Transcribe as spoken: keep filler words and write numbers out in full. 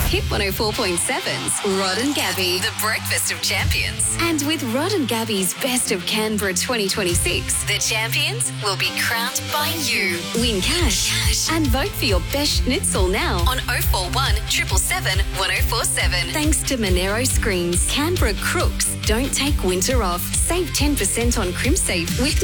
Hit one oh four point seven's Rod and Gabby, the breakfast of champions. And with Rod and Gabby's Best of Canberra twenty twenty-six, the champions will be crowned by you. Win cash, cash. And vote for your best schnitzel now on oh four one, seven seven seven, one oh four seven. Thanks to Monero Screens, Canberra crooks don't take winter off. Save ten percent on Crimsafe with